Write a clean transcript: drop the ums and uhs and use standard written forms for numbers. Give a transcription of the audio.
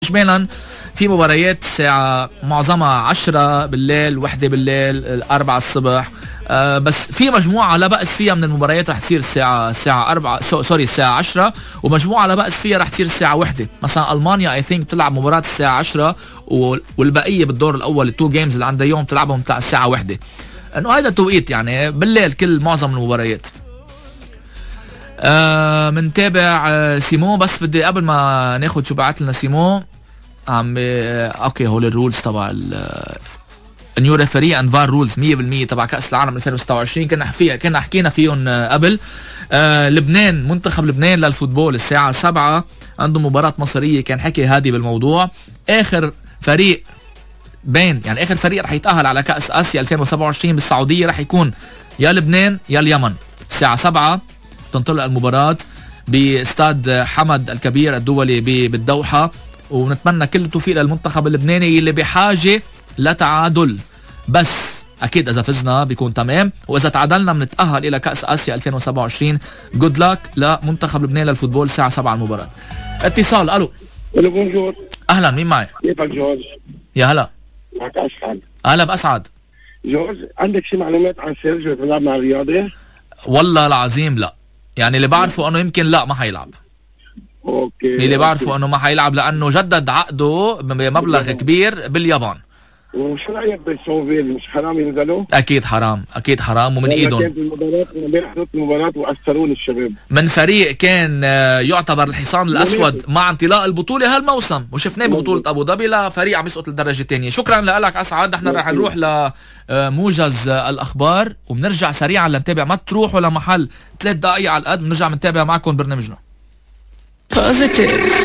اجمالا في مباريات الساعة معظمها 10 بالليل، 1 بالليل، 4 الصبح. بس في مجموعة لا بأس فيها من المباريات رح تصير الساعة 4 الساعة 10، ومجموعة لا بأس فيها رح تصير الساعة 1. مثلا ألمانيا اي ثينك بتلعب مباراة الساعة 10 والبقية بالدور الأول التو جيمز اللي عندها يوم بتلعبهم الساعة 1. انه هيدا توقيت يعني بالليل معظم المباريات. منتابع سيمون، بس بدي قبل ما ناخد شو بعت لنا سيمون اوكي هول الرولز تبع النيو ريفري اند فار رولز 100% تبع كأس العالم 2026 كنا حكينا فيهم قبل. لبنان، منتخب لبنان للفوتبول الساعة 7 عنده مباراة مصرية، كان حكي هادي بالموضوع. اخر فريق اخر فريق رح يتأهل على كأس آسيا 2027 بالسعودية رح يكون يا لبنان يا اليمن. الساعة 7 تنطلق المباراة باستاد حمد الكبير الدولي بالدوحة، ونتمنى كل التوفيق للمنتخب اللبناني اللي بحاجة لتعادل، بس اكيد اذا فزنا بيكون تمام، واذا تعادلنا بنتأهل الى كأس آسيا 2027. جود لاك لمنتخب لبنان للفوتبول الساعة 7 المباراة. اتصال. الو بونجور. اهلا، مين معي؟ كيفك جورج؟ يا هلا. معك اسعد. هلا بأسعد. جورج، عندك شي معلومات عن سيرجيو بيلعب مع الرياضي؟ والله العظيم لا، يعني اللي بعرفه انه يمكن لا ما حيلعب. اوكي. اللي بعرفه انه ما حيلعب لانه جدد عقده بمبلغ كبير باليابان. وشو رايك بالسوفيل؟ مش حرام ينزلوا؟ اكيد حرام، اكيد حرام، ومن ايدهم. كانت امبارح المباراة واثرون الشباب من فريق كان يعتبر الحصان الاسود مع انطلاق البطوله هالموسم، وشفناه ببطوله ابو ظبي، لفريق عم يسقط الدرجه الثانيه. شكرا لك اسعد. نحن رح نروح لموجز الاخبار وبنرجع سريعا لنتابع. ما تروحوا لمحل 3 دقائق على القد، بنرجع بنتابع معكم برنامجنا.